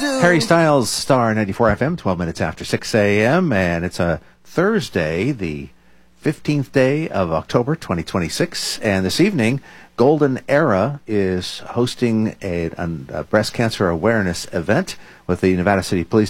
Harry Styles, Star 94 FM, 12 minutes after 6 a.m., and it's a Thursday, the 15th day of October 2026, and this evening, Golden Era is hosting a breast cancer awareness event with the Nevada City Police